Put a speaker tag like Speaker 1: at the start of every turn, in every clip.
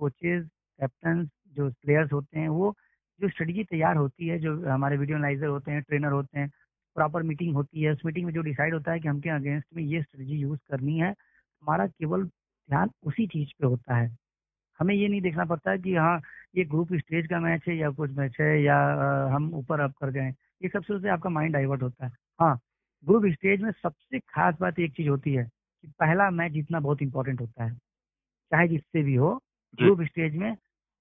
Speaker 1: Coaches, captain, जो players होते हैं, वो जो स्ट्रेटजी तैयार होती है, जो हमारे वीडियो एनालाइजर होते हैं, ट्रेनर होते हैं, प्रॉपर मीटिंग होती है। उस मीटिंग में जो डिसाइड होता है कि हमके अगेंस्ट में ये स्ट्रेटजी यूज करनी है, हमारा केवल ध्यान उसी चीज पे होता है। हमें ये नहीं देखना पड़ता है कि हाँ, ये ग्रुप स्टेज का मैच है या कुछ मैच है, या हम ऊपर अप कर गए। ये सबसे उससे आपका माइंड डाइवर्ट होता है। हाँ, ग्रुप स्टेज में सबसे खास बात एक चीज होती है कि पहला मैच जीतना बहुत इंपॉर्टेंट होता है, चाहे जिससे भी हो।
Speaker 2: जी।
Speaker 1: ग्रुप स्टेज में,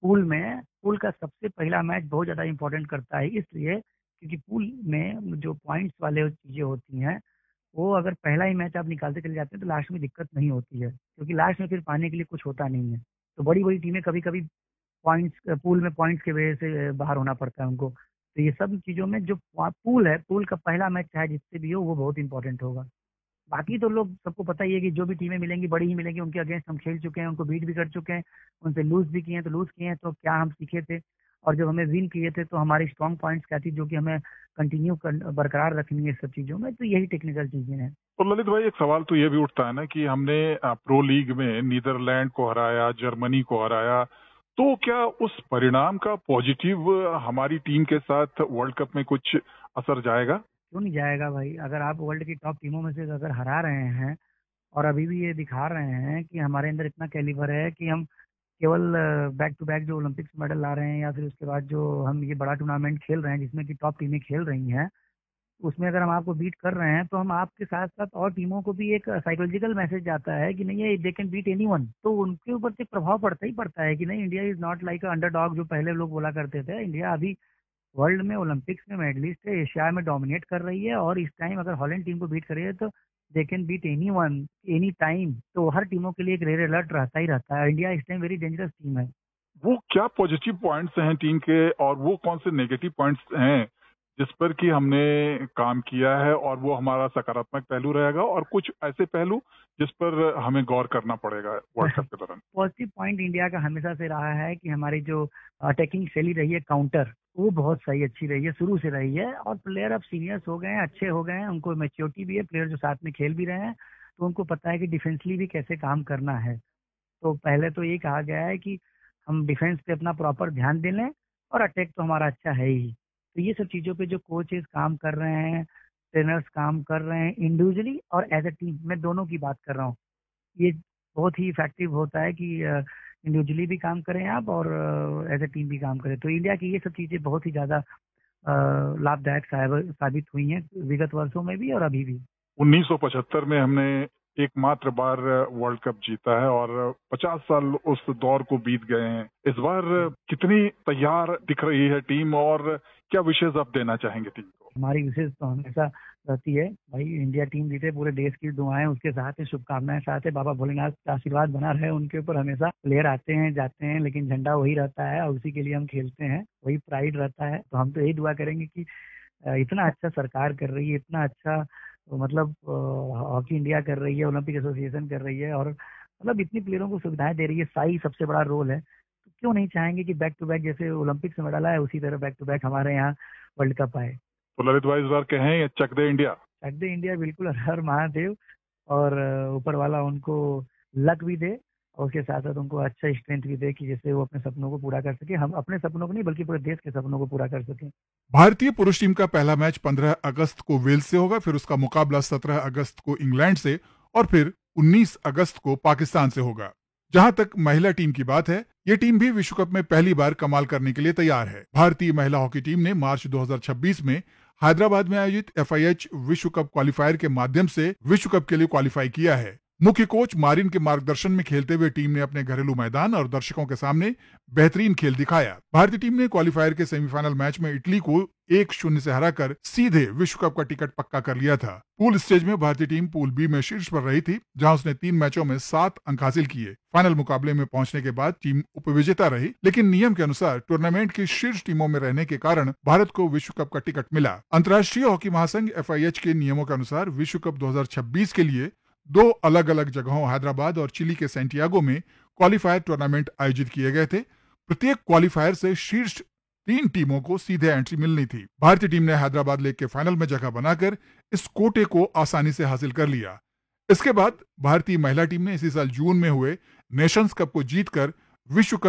Speaker 1: पूल का सबसे पहला मैच बहुत ज्यादा इंपॉर्टेंट करता है, इसलिए क्योंकि पूल में जो पॉइंट्स वाले चीजें होती हैं, वो अगर पहला ही मैच आप निकालते चले जाते हैं तो लास्ट में दिक्कत नहीं होती है, क्योंकि लास्ट में फिर पाने के लिए कुछ होता नहीं है। तो बड़ी बड़ी टीमें कभी कभी पॉइंट्स, पूल में पॉइंट्स की वजह से बाहर होना पड़ता है उनको। तो ये सब चीजों में जो पूल है, पूल का पहला मैच चाहे जिससे भी हो, वो बहुत इंपॉर्टेंट होगा। बाकी तो लोग सबको पता ही है कि जो भी टीमें मिलेंगी बड़ी ही मिलेंगी, उनके अगेंस्ट हम खेल चुके हैं, उनको बीट भी कर चुके हैं, उनसे लूज भी किए हैं, तो लूज किए हैं तो क्या हम सीखे थे, और जब हमें विन किए थे तो हमारी स्ट्रॉन्ग पॉइंट्स क्या थी, जो कि हमें कंटिन्यू बरकरार रखनी है सब चीजों में। तो यही टेक्निकल चीजें हैं।
Speaker 2: तो ललित भाई, एक सवाल तो ये भी उठता है ना कि हमने प्रो लीग में नीदरलैंड को हराया, जर्मनी को हराया, तो क्या उस परिणाम का पॉजिटिव हमारी टीम के साथ वर्ल्ड कप में कुछ असर जाएगा?
Speaker 1: क्यों नहीं जाएगा भाई? अगर आप वर्ल्ड की टॉप टीमों में से अगर हरा रहे हैं और अभी भी ये दिखा रहे हैं कि हमारे अंदर इतना कैलिबर है कि हम केवल बैक टू बैक जो ओलंपिक्स मेडल ला रहे हैं, या फिर उसके बाद जो हम ये बड़ा टूर्नामेंट खेल रहे हैं जिसमें कि टॉप टीमें खेल रही हैं, उसमें अगर हम आपको बीट कर रहे हैं, तो हम आपके साथ साथ और टीमों को भी एक साइकोलॉजिकल मैसेज जाता है कि नहीं, ये दे कैन बीट एनीवन। तो उनके ऊपर से प्रभाव पड़ता ही पड़ता है कि नहीं, India is not like underdog, जो पहले लोग बोला करते थे। इंडिया अभी वर्ल्ड में ओलंपिक्स में मेडलिस्ट है, एशिया में डोमिनेट कर रही है, और इस टाइम अगर हॉलैंड टीम को बीट कर रही है तो they can beat anyone any time. तो हर टीमों के लिए एक रेड अलर्ट रहता ही रहता है। इंडिया इस टाइम वेरी डेंजरस टीम है।
Speaker 2: वो क्या पॉजिटिव पॉइंट्स हैं टीम के, और वो कौन से नेगेटिव पॉइंट्स हैं जिस पर कि हमने काम किया है और वो हमारा सकारात्मक पहलू रहेगा, और कुछ ऐसे पहलू जिस पर हमें गौर करना पड़ेगा वर्ल्ड कप के दौरान?
Speaker 1: पॉजिटिव पॉइंट इंडिया का हमेशा से रहा है कि हमारी जो अटैकिंग शैली रही है, काउंटर, वो बहुत सही अच्छी रही है, शुरू से रही है। और प्लेयर अब सीनियर्स हो गए हैं, अच्छे हो गए हैं, उनको मैच्योरिटी भी है, प्लेयर जो साथ में खेल भी रहे हैं, तो उनको पता है कि डिफेंसली भी कैसे काम करना है। तो पहले तो ये कहा गया है कि हम डिफेंस पे अपना प्रॉपर ध्यान दे लें, और अटैक तो हमारा अच्छा है ही। तो ये सब चीज़ों पे जो कोचेस काम कर रहे हैं, ट्रेनर्स काम कर रहे हैं, इंडिविजुअली और एज ए टीम, मैं दोनों की बात कर रहा हूँ, ये बहुत ही इफेक्टिव होता है कि इंडिविजुअली भी काम करें आप, और एज ए टीम भी काम करें। तो इंडिया की ये सब चीज़ें बहुत ही ज़्यादा लाभदायक साबित हुई हैं विगत वर्षों में भी और अभी भी।
Speaker 2: 1975 में हमने एकमात्र बार वर्ल्ड कप जीता है, और 50 साल उस दौर को बीत गए हैं। इस बार कितनी तैयार दिख रही है टीम, और क्या विशेष आप देना चाहेंगे टीम को?
Speaker 1: हमारी विशेष तो हमेशा रहती है भाई, इंडिया टीम जीते, पूरे देश की दुआएं उसके साथ है, शुभकामनाएं साथ है, बाबा भोलेनाथ का आशीर्वाद बना रहे उनके ऊपर हमेशा। प्लेयर आते हैं जाते हैं, लेकिन झंडा वही रहता है और उसी के लिए हम खेलते हैं, वही प्राइड रहता है। तो हम तो यही दुआ करेंगे कि इतना अच्छा सरकार कर रही है, इतना अच्छा मतलब हॉकी इंडिया कर रही है, ओलंपिक एसोसिएशन कर रही है, और मतलब इतनी प्लेयरों को सुविधाएं दे रही है। साई सबसे बड़ा रोल है, तो क्यों नहीं चाहेंगे कि बैक टू बैक जैसे ओलंपिक्स में मेडल आए, उसी तरह बैक टू बैक हमारे यहाँ वर्ल्ड कप आए।
Speaker 2: तो ललित भाई, इस बार कहें चक दे इंडिया?
Speaker 1: चक दे इंडिया, बिल्कुल। हर महादेव, और ऊपर वाला उनको लक भी दे, और उसके साथ साथ उनको अच्छा स्ट्रेंथ भी दे कि जैसे वो अपने सपनों को पूरा कर सके, हम अपने सपनों को नहीं बल्कि पूरे देश के सपनों को पूरा कर सके।
Speaker 3: भारतीय पुरुष टीम का पहला मैच 15 अगस्त को वेल्स से होगा, फिर उसका मुकाबला 17 अगस्त को इंग्लैंड से, और फिर 19 अगस्त को पाकिस्तान से होगा। जहां तक महिला टीम की बात है, ये टीम भी विश्व कप में पहली बार कमाल करने के लिए तैयार है। भारतीय महिला हॉकी टीम ने मार्च 2026 में हैदराबाद में आयोजित FIH विश्व कप क्वालिफायर के माध्यम से विश्व कप के लिए क्वालिफाई किया है। मुख्य कोच मारिन के मार्गदर्शन में खेलते हुए टीम ने अपने घरेलू मैदान और दर्शकों के सामने बेहतरीन खेल दिखाया। भारतीय टीम ने क्वालिफायर के सेमीफाइनल मैच में इटली को 1-0 से हराकर सीधे विश्व कप का टिकट पक्का कर लिया था। पूल स्टेज में भारतीय टीम पूल बी में शीर्ष पर रही थी, जहां उसने 3 मैचों में 7 अंक हासिल किए। फाइनल मुकाबले में पहुंचने के बाद टीम उपविजेता रही, लेकिन नियम के अनुसार टूर्नामेंट की शीर्ष टीमों में रहने के कारण भारत को विश्व कप का टिकट मिला। अंतर्राष्ट्रीय हॉकी महासंघ FIH के नियमों के अनुसार विश्व कप 2026 के लिए 2 अलग अलग जगहों हैदराबाद और चिली के सैंटियागो में क्वालिफायर टूर्नामेंट आयोजित किए गए थे। प्रत्येक क्वालिफायर से शीर्ष 3 टीमों को सीधे एंट्री मिलनी थी। भारतीय टीम ने हैदराबाद लीग के फाइनल में जगह बनाकर इस कोटे को आसानी से हासिल कर लिया। इसके बाद भारतीय महिला टीम ने इसी साल जून में हुए नेशंस कप को जीतकर विश्व कप